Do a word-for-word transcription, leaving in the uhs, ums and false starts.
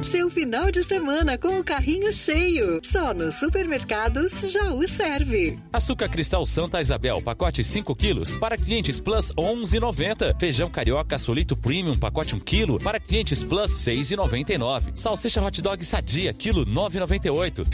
seu final de semana com o carrinho cheio. Só nos supermercados Jaú serve. Açúcar cristal Santa Isabel, pacote cinco quilos, para clientes Plus onze e noventa. Feijão carioca Solito Premium, pacote um quilo, para clientes Plus seis e noventa e nove. Salsicha hot dog Sadia, quilo nove e noventa e oito.